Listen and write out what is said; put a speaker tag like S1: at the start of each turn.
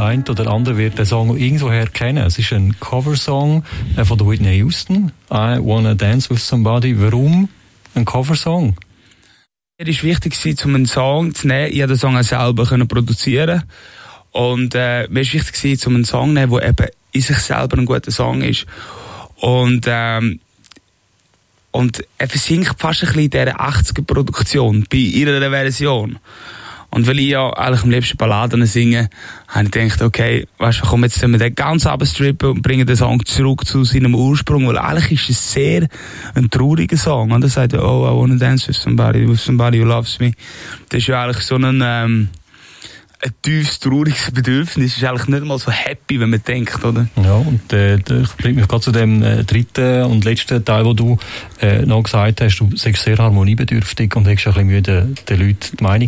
S1: eine oder andere wird den Song irgendwoher kennen. Es ist ein Coversong von der Whitney Houston. I Wanna Dance With Somebody. Warum ein Coversong?
S2: Es war wichtig, um einen Song zu nehmen. Ich konnte den Song auch selber produzieren. Und mir war wichtig, um einen Song zu nehmen, der eben in sich selber ein guter Song ist. Und er versinkt fast ein bisschen in dieser 80er-Produktion, bei ihrer Version. Und weil ich ja eigentlich am liebsten Balladen singe, habe ich gedacht, okay, weißt du, komm, jetzt wir den ganz abstrippen und bringen den Song zurück zu seinem Ursprung, weil eigentlich ist es sehr ein trauriger Song. Und er sagt, oh, I wanna dance with somebody who loves me. Das ist ja eigentlich so ein tiefes, trauriges Bedürfnis. Es ist eigentlich nicht mal so happy, wenn man denkt, oder?
S1: Ja, und das bringt mich gerade zu dem dritten und letzten Teil, wo du noch gesagt hast, du sagst sehr harmoniebedürftig und hast ein bisschen Mühe, den Leuten die Meinung